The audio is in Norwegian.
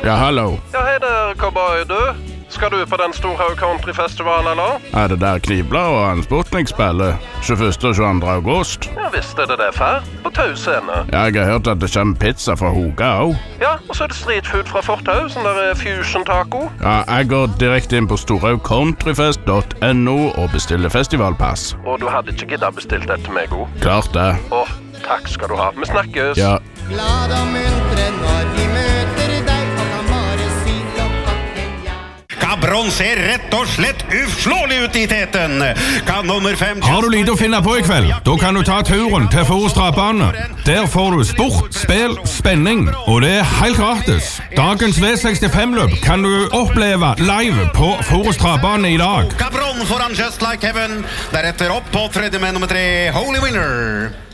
Ja, hallo. Ja, hej där, cowboy du. Ska du på den stora countryfestivalen eller? Er det der Knibla og en Sputnik spiller 21. og 22. august? Ja, visst är det där för. På Taus scene. Ja, jeg har hørt at det kommer pizza fra Hoga også. Ja, och så är det street food fra Fortau, sån där fusion taco. Ja, jeg går direkte inn på storhaugcountryfest.no og bestiller festivalpass. Och du hade inte giddat beställt det till mig, go. Klart det. Åh, tack ska du ha. Vi snackes. Ja. Glad og muntre når vi møter deg, og kan bare si lokakken ja. Cabron ser rett og slett uslåelig ut i teten. Kan nummer 5... Har du lite å finne på i kveld? Da kan du ta turen til Forus Travbane. Der får du sport, spill, spenning, og det er helt gratis. Dagens V65-løp kan du oppleve live på Forus Travbane i dag. Cabron foran Just Like Heaven. Deretter opp på tredje med nummer 3, Holy Winner.